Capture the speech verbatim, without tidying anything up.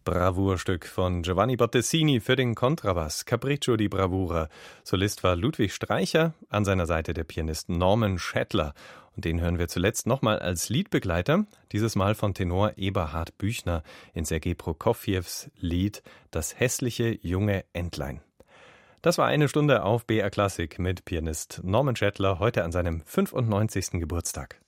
Bravourstück von Giovanni Bottesini für den Kontrabass, Capriccio di Bravura. Solist war Ludwig Streicher, an seiner Seite der Pianist Norman Schädler. Und den hören wir zuletzt nochmal als Liedbegleiter, dieses Mal von Tenor Eberhard Büchner in Sergei Prokofjews Lied »Das hässliche junge Entlein«. Das war eine Stunde auf B R Klassik mit Pianist Norman Schädler, heute an seinem fünfundneunzigsten Geburtstag.